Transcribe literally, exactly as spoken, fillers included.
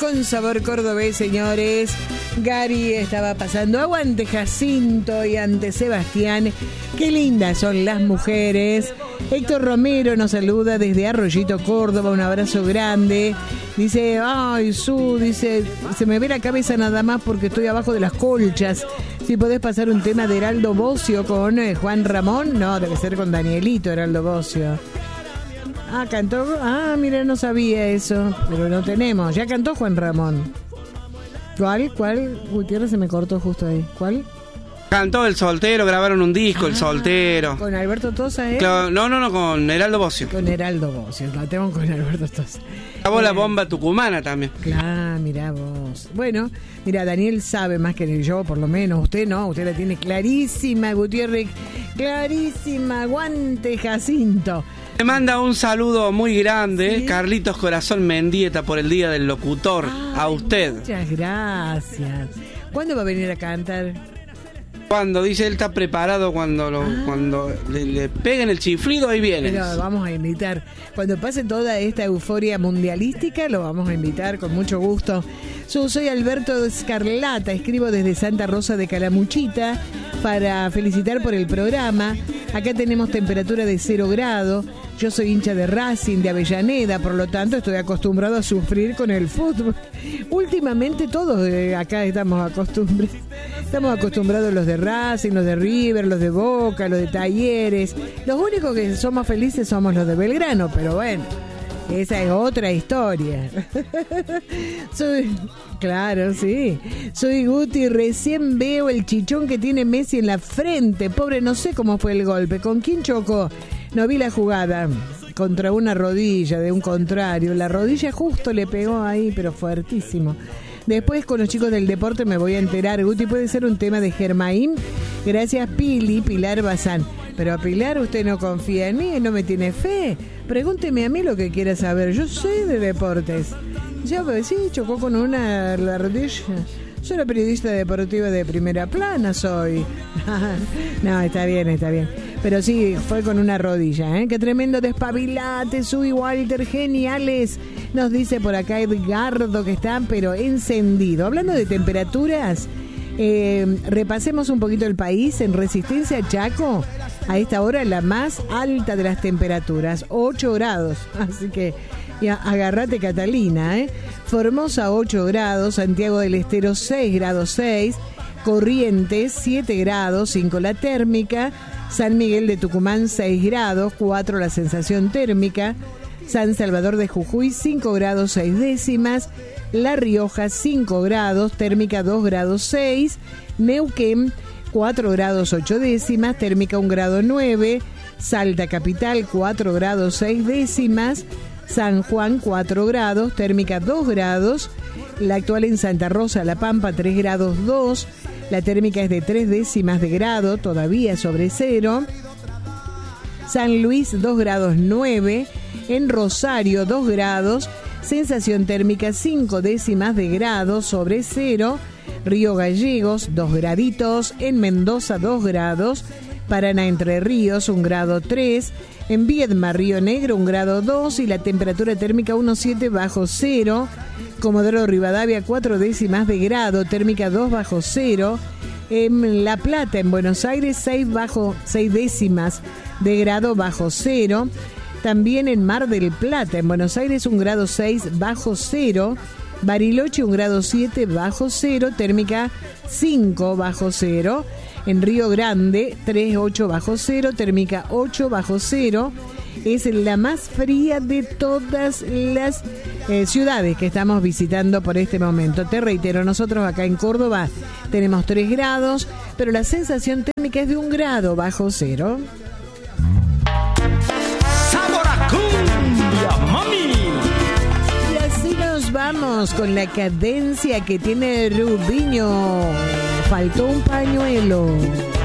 con sabor cordobés, señores. Gary estaba pasando. Aguante Jacinto y ante Sebastián. Qué lindas son las mujeres. Héctor Romero nos saluda desde Arroyito, Córdoba. Un abrazo grande. Dice, ay, Su, dice, se me ve la cabeza nada más porque estoy abajo de las colchas. Si podés pasar un tema de Heraldo Bocio con eh, Juan Ramón. No, debe ser con Danielito Heraldo Bocio. Ah, cantó. Ah, mira, no sabía eso. Pero no tenemos. Ya cantó Juan Ramón. ¿Cuál? ¿Cuál? Gutiérrez se me cortó justo ahí. ¿Cuál? Cantó El Soltero, grabaron un disco, ah, El Soltero. ¿Con Alberto Tosa, eh? Claro, no, no, no, con Heraldo Bocio. Con Heraldo Bocio, la tengo con Alberto Tosa. Grabó eh, la bomba tucumana también. Claro, mirá vos. Bueno, mira, Daniel sabe más que yo, por lo menos. Usted no, usted la tiene clarísima, Gutiérrez. Clarísima, aguante Jacinto. Le manda un saludo muy grande, ¿sí? Carlitos Corazón Mendieta, por el Día del Locutor. Ay, a usted. Muchas gracias. ¿Cuándo va a venir a cantar? Cuando dice él está preparado, cuando lo, ah. cuando le, le peguen el chiflido, ahí viene. Pero vamos a invitar. Cuando pase toda esta euforia mundialística, lo vamos a invitar con mucho gusto. Yo soy Alberto Escarlata, escribo desde Santa Rosa de Calamuchita para felicitar por el programa. Acá tenemos temperatura de cero grado. Yo soy hincha de Racing, de Avellaneda, por lo tanto estoy acostumbrado a sufrir con el fútbol. Últimamente todos eh, acá estamos acostumbrados. Estamos acostumbrados los de Racing, los de River, los de Boca, los de Talleres. Los únicos que somos felices somos los de Belgrano, pero bueno, esa es otra historia. Soy, claro, sí. Soy Guti, recién veo el chichón que tiene Messi en la frente. Pobre, no sé cómo fue el golpe. ¿Con quién chocó? No vi la jugada. Contra una rodilla de un contrario. La rodilla justo le pegó ahí, pero fuertísimo. Después con los chicos del deporte me voy a enterar. Guti, ¿puede ser un tema de Germain? Gracias, Pili, Pilar Bazán. Pero a Pilar usted no confía en mí, no me tiene fe. Pregúnteme a mí lo que quiera saber. Yo sé de deportes. Yo, sí, chocó con una la rodilla. Soy la periodista deportiva de primera plana, soy. No, está bien, está bien. Pero sí, fue con una rodilla, ¿eh? Qué tremendo despabilate, Su y Walter, geniales. Nos dice por acá Edgardo que está, pero encendido. Hablando de temperaturas, eh, repasemos un poquito el país. En Resistencia, Chaco, a esta hora la más alta de las temperaturas, ocho grados. Así que ya, agárrate, Catalina, ¿eh? Formosa, ocho grados. Santiago del Estero, seis grados seis. Corrientes, siete grados, cinco la térmica. San Miguel de Tucumán, seis grados, cuatro la sensación térmica. San Salvador de Jujuy, cinco grados seis décimas. La Rioja, cinco grados, térmica dos grados seis. Neuquén, cuatro grados ocho décimas, térmica un grado nueve. Salta Capital, cuatro grados seis décimas. San Juan, cuatro grados, térmica dos grados. La actual en Santa Rosa, La Pampa, tres grados dos. La térmica es de tres décimas de grado, todavía sobre cero. San Luis, dos grados nueve. En Rosario, dos grados. Sensación térmica, cinco décimas de grado, sobre cero. Río Gallegos, dos graditos. En Mendoza, dos grados. Paraná, Entre Ríos, un grado tres. En Viedma, Río Negro, un grado dos. Y la temperatura térmica, uno coma siete bajo cero. Comodoro Rivadavia, cuatro décimas de grado, térmica dos bajo cero. En La Plata, en Buenos Aires, seis bajo seis décimas de grado bajo cero. También en Mar del Plata, en Buenos Aires, un grado seis bajo cero. Bariloche, un grado siete bajo cero, térmica cinco bajo cero. En Río Grande, tres coma ocho bajo cero, térmica ocho bajo cero. Es la más fría de todas las eh, ciudades que estamos visitando por este momento. Te reitero, nosotros acá en Córdoba tenemos tres grados, pero la sensación térmica es de un grado bajo cero. ¡Sabor a cumbia, mami! Y así nos vamos con la cadencia que tiene Rubiño. Faltó un pañuelo.